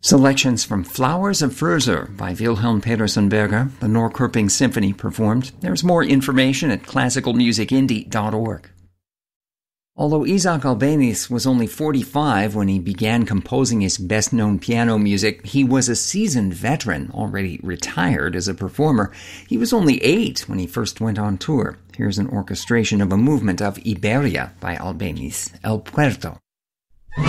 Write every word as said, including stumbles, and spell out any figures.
Selections from Flowers of Furzer by Wilhelm Petersenberger, the Norrköping Symphony performed. There's more information at classical music indie dot org. Although Isaac Albéniz was only forty-five when he began composing his best-known piano music, he was a seasoned veteran, already retired as a performer. He was only eight when he first went on tour. Here's an orchestration of a movement of Iberia by Albéniz, El Puerto.